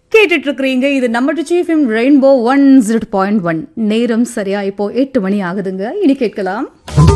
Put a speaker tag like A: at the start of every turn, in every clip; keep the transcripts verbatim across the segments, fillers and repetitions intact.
A: கேட்டுட்டு இருக்கிறீங்க. இது நம்ம சீஃபிம் rainbow one zero point one. நேரம் சரியா இப்போ எட்டு மணி ஆகுதுங்க. இனி கேட்கலாம்.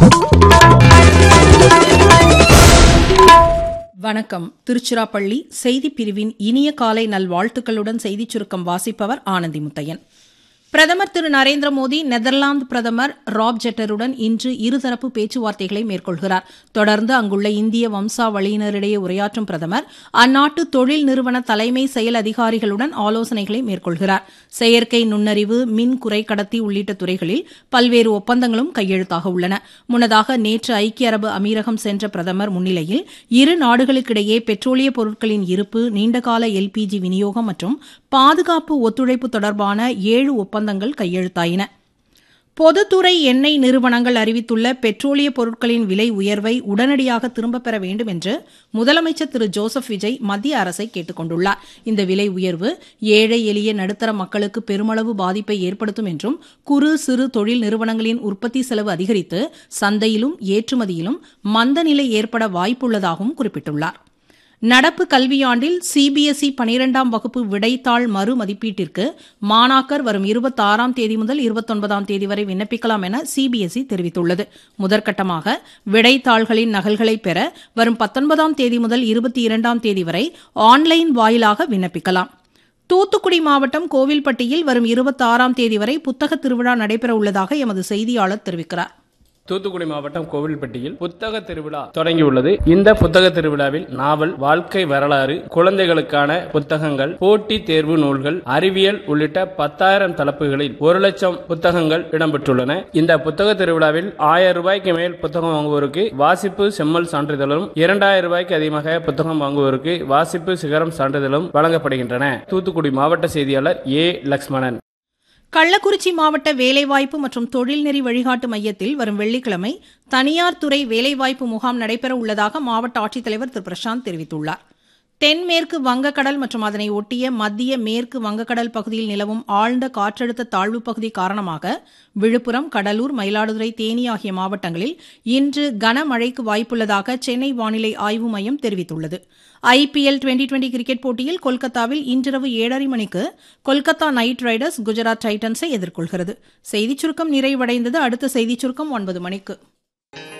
B: வணக்கம். திருச்சிராப்பள்ளி செய்தி பிரிவின் இனிய காலை நல்வாழ்த்துக்களுடன் செய்திச் சுருக்கம் வாசிப்பவர் ஆனந்தி முத்தையன். பிரதமர் திரு நரேந்திர மோடி நெதர்லாந்து பிரதமர் ராப் ஜெட்டருடன் இன்று இருதரப்பு பேச்சுவார்த்தைகளை மேற்கொள்கிறார். தொடர்ந்து அங்குள்ள இந்திய வம்சாவளியினரிடையே உரையாற்றும் பிரதமர் அந்நாட்டு தொழில் நிறுவன தலைமை செயல் அதிகாரிகளுடன் ஆலோசனைகளை மேற்கொள்கிறார். செயற்கை நுண்ணறிவு, மின் குறைக்கடத்தி உள்ளிட்ட துறைகளில் பல்வேறு ஒப்பந்தங்களும் கையெழுத்தாக உள்ளன. முன்னதாக நேற்று ஐக்கிய அரபு அமீரகம் சென்ற பிரதமர் முன்னிலையில் இரு நாடுகளுக்கிடையே பெட்ரோலிய பொருட்களின் இருப்பு, நீண்டகால எல்பிஜி விநியோகம் மற்றும் பாதுகாப்பு ஒத்துழைப்பு தொடர்பான ஏழு ஒப்பந்தங்கள் கையெழுத்தாயின. பொதுத்துறை எண்ணெய் நிறுவனங்கள் அறிவித்துள்ள பெட்ரோலிய பொருட்களின் விலை உயர்வை உடனடியாக திரும்பப் பெற வேண்டும் என்று முதலமைச்சர் திரு ஜோசப் விஜய் மத்திய அரசை கேட்டுக் கொண்டுள்ளார். இந்த விலை உயர்வு ஏழை எளிய நடுத்தர மக்களுக்கு பெருமளவு பாதிப்பை ஏற்படுத்தும் என்றும், குறு சிறு தொழில் நிறுவனங்களின் உற்பத்தி செலவு அதிகரித்து சந்தையிலும் ஏற்றுமதியிலும் மந்தநிலை ஏற்பட வாய்ப்புள்ளதாகவும் குறிப்பிட்டுள்ளார். நடப்பு கல்வியாண்டில் சிபிஎஸ்இ பனிரெண்டாம் வகுப்பு விடைத்தாள் மறு மதிப்பீட்டிற்கு மாணாக்கர் வரும் இருபத்தாறாம் தேதி முதல் இருபத்தொன்பதாம் தேதி வரை விண்ணப்பிக்கலாம் என சிபிஎஸ்இ தெரிவித்துள்ளது. முதற்கட்டமாக விடைத்தாள்களின் நகல்களை பெற வரும் பத்தொன்பதாம் தேதி முதல் இருபத்தி இரண்டாம் தேதி வரை ஆன்லைன் வாயிலாக விண்ணப்பிக்கலாம். தூத்துக்குடி மாவட்டம் கோவில்பட்டியில் வரும் இருபத்தாறாம் தேதி வரை புத்தக திருவிழா நடைபெற உள்ளதாக எமது செய்தியாளர் தெரிவிக்கிறார்.
C: தூத்துக்குடி மாவட்டம் கோவில்பட்டியில் புத்தக திருவிழா தொடங்கியுள்ளது. இந்த புத்தக திருவிழாவில் நாவல், வாழ்க்கை வரலாறு, குழந்தைகளுக்கான புத்தகங்கள், போட்டி தேர்வு நூல்கள், அறிவியல் உள்ளிட்ட பத்தாயிரம் தலைப்புகளில் ஒரு லட்சம் புத்தகங்கள் இடம்பெற்றுள்ளன. இந்த புத்தக திருவிழாவில் ஆயிரம் ரூபாய்க்கு மேல் புத்தகம் வாங்குவோருக்கு வாசிப்பு செம்மல் சான்றிதழும், இரண்டாயிரம் ரூபாய்க்கு அதிகமாக புத்தகம் வாங்குவோருக்கு வாசிப்பு சிகரம் சான்றிதழும் வழங்கப்படுகின்றன. தூத்துக்குடி மாவட்ட செய்தியாளர் ஏ லக்ஷ்மணன்.
B: கள்ளக்குறிச்சி மாவட்ட வேலைவாய்ப்பு மற்றும் தொழில்நெறி வழிகாட்டு மையத்தில் வரும் வெள்ளிக்கிழமை தனியார் துறை வேலைவாய்ப்பு முகாம் நடைபெற உள்ளதாக மாவட்ட ஆட்சித்தலைவர் திரு பிரசாந்த் தெரிவித்துள்ளார். தென்மேற்கு வங்கக்கடல் மற்றும் அதனை ஒட்டிய மத்திய மேற்கு வங்கக்கடல் பகுதியில் நிலவும் ஆழ்ந்த காற்றழுத்த தாழ்வு பகுதி காரணமாக விழுப்புரம், கடலூர், மயிலாடுதுறை, தேனி ஆகிய மாவட்டங்களில் இன்று கனமழைக்கு வாய்ப்புள்ளதாக சென்னை வானிலை ஆய்வு மையம் தெரிவித்துள்ளது. ஐபிஎல் டுவெண்டி டுவெண்டி கிரிக்கெட் போட்டியில் கொல்கத்தாவில் இன்றிரவு ஏழரை மணிக்கு கொல்கத்தா நைட் ரைடர்ஸ் குஜராத் டைட்டன்ஸை எதிர்கொள்கிறது. செய்திச் சுருக்கம் நிறைவடைந்தது. அடுத்த செய்திச் சுருக்கம் ஒன்பது மணிக்கு.